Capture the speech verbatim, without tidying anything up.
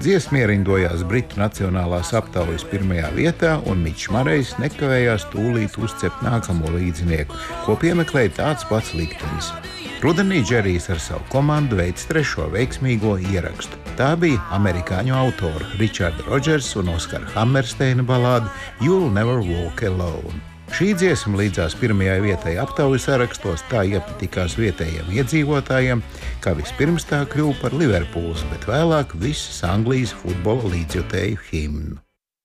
Dziesma ierindojās Britu nacionālās aptaujas pirmajā vietā, un Mičs Marejs nekavējās tūlīt uzcept nākamo līdzinieku, ko piemeklēja tāds pats liktenis. Rudenī Džerijs ar savu komandu veids trešo veiksmīgo ierakstu. Tā bija amerikāņu autoru Richarda Rodžersa un Oskara Hammersteina balāde You'll Never Walk Alone. Šī dziesma līdzās pirmajai vietai aptaujas sarakstos tā iepatikās vietējiem iedzīvotājiem, kā vispirms tā kļuva par Liverpūles, bet vēlāk visas Anglijas futbola līdzjutēju himnu.